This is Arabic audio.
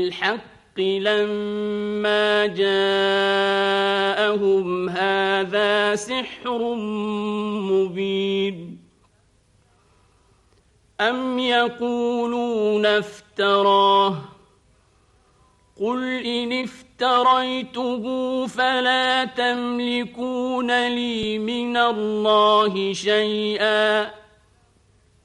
الحق لما جاءهم هذا سحر مبين أم يقولون افتراه قل إن افتريته فلا تملكون لي من الله شيئا